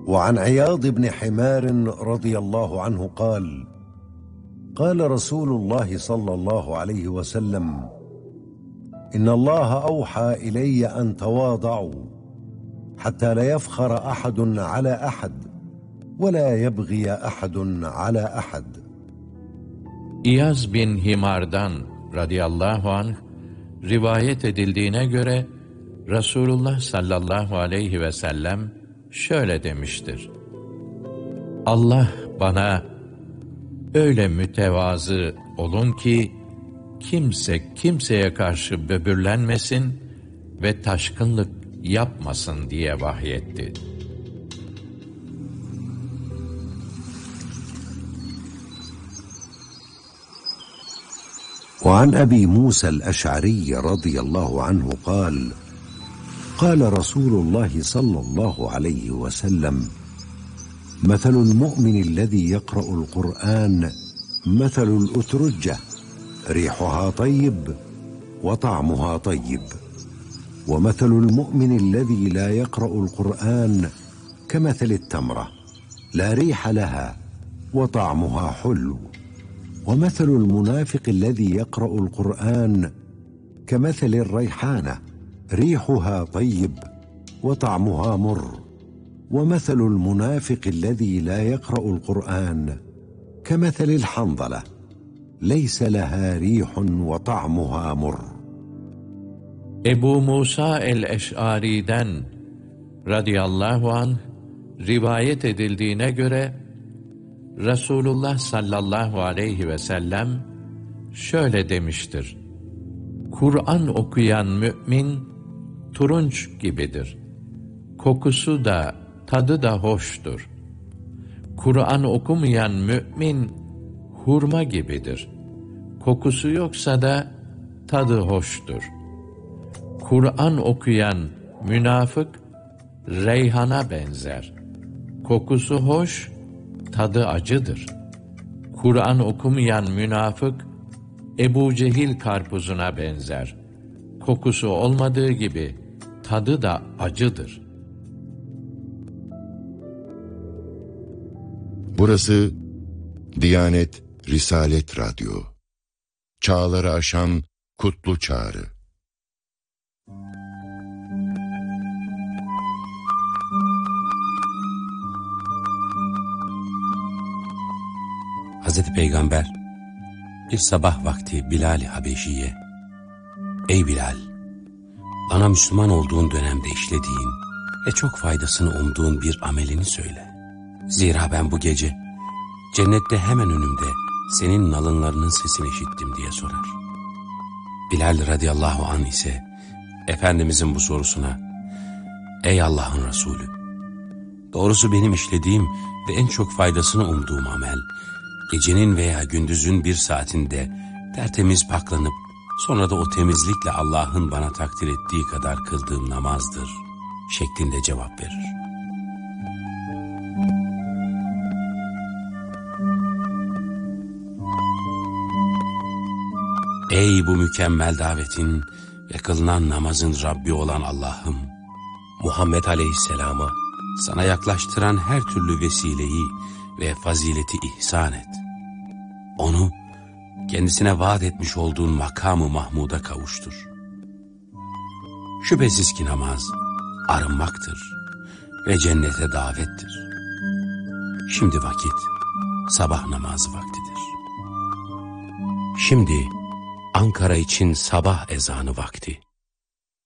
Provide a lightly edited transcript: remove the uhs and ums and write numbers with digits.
وعن عياض بن حمار رضي الله عنه قال: قال رسول الله صلى الله عليه وسلم: إن الله أوحى إلي أن تواضعوا حتى لا يفخر أحد على أحد ولا يبغي أحد على أحد. İyaz bin Himar'dan radıyallahu anh rivayet edildiğine göre Resulullah sallallahu aleyhi ve sellem şöyle demiştir: Allah bana öyle mütevazı olun ki kimse kimseye karşı böbürlenmesin ve taşkınlık yapmasın diye vahyetti. وعن أبي موسى الأشعري رضي الله عنه قال: قال رسول الله صلى الله عليه وسلم: مثل المؤمن الذي يقرأ القرآن مثل الأترجة ريحها طيب وطعمها طيب، ومثل المؤمن الذي لا يقرأ القرآن كمثل التمرة لا ريح لها وطعمها حلو، ومثل المنافق الذي يقرأ القرآن كمثل الريحانة ريحها طيب وطعمها مر، ومثل المنافق الذي لا يقرأ القرآن كمثل الحنظلة ليس لها ريح وطعمها مر. Ebu Musa el-Eş'ari'den radıyallahu anh rivayet edildiğine göre Resulullah sallallahu aleyhi ve sellem şöyle demiştir: Kur'an okuyan mümin turunç gibidir. Kokusu da tadı da hoştur. Kur'an okumayan mümin hurma gibidir. Kokusu yoksa da tadı hoştur. Kur'an okuyan münafık reyhana benzer. Kokusu hoş, tadı acıdır. Kur'an okumayan münafık Ebu Cehil karpuzuna benzer. Kokusu olmadığı gibi tadı da acıdır. Burası Diyanet Risalet Radyo. Çağları aşan kutlu çağrı. Hazreti Peygamber bir sabah vakti Bilal-i Habeşi'ye: Ey Bilal! Bana Müslüman olduğun dönemde işlediğin ve çok faydasını umduğun bir amelini söyle. Zira ben bu gece cennette hemen önümde senin nalınlarının sesini işittim diye sorar. Bilal radıyallahu anh ise Efendimizin bu sorusuna: Ey Allah'ın Resulü! Doğrusu benim işlediğim ve en çok faydasını umduğum amel, gecenin veya gündüzün bir saatinde tertemiz paklanıp sonra da o temizlikle Allah'ın bana takdir ettiği kadar kıldığım namazdır şeklinde cevap verir. Ey bu mükemmel davetin ve kılınan namazın Rabbi olan Allah'ım! Muhammed Aleyhisselam'a sana yaklaştıran her türlü vesileyi ve fazileti ihsan et. Onu kendisine vaat etmiş olduğun makamı Mahmud'a kavuştur. Şüphesiz ki namaz arınmaktır ve cennete davettir. Şimdi vakit sabah namazı vaktidir. Şimdi Ankara için sabah ezanı vakti.